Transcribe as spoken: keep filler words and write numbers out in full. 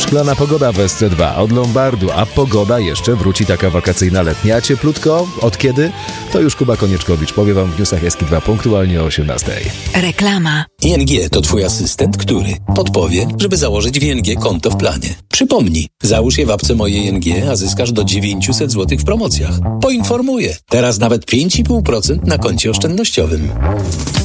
Szklana pogoda w S C dwa od Lombardu, a pogoda jeszcze wróci taka wakacyjna, letnia, cieplutko. Od kiedy? To już Kuba Konieczkowicz powie wam w newsach S K dwa punktualnie o osiemnastej. Reklama. I N G to twój asystent, który podpowie, żeby założyć w I N G konto w planie. Przypomnij, załóż je w apce Moje I N G, a zyskasz do dziewięćset złotych w promocjach. Poinformuję, teraz nawet pięć i pół procent na koncie oszczędnościowym.